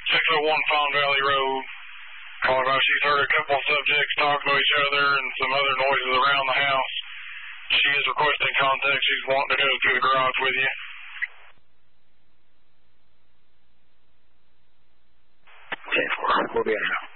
601 Fawn Valley Road. Calling about she's heard a couple of subjects talking to each other and some other noises around the house. She is requesting contact. She's wanting to go to the garage with you. Okay, we'll be in now.